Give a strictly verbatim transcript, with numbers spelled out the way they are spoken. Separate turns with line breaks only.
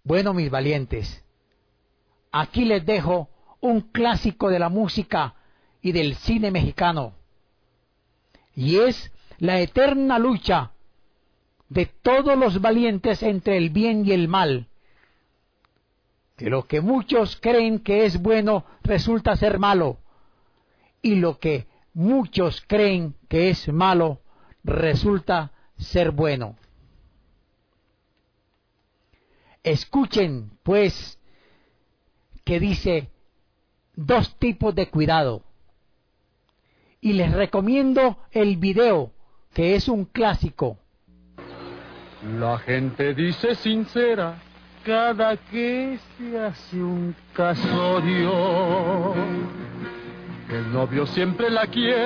Bueno, mis valientes, aquí les dejo un clásico de la música y del cine mexicano, y es la eterna lucha de todos los valientes entre el bien y el mal, que lo que muchos creen que es bueno resulta ser malo, y lo que muchos creen que es malo resulta ser bueno. Escuchen, pues, que dice dos tipos de cuidado, y les recomiendo el video, que es un clásico.
La gente dice sincera cada que se hace un casorio, que el novio siempre la quiere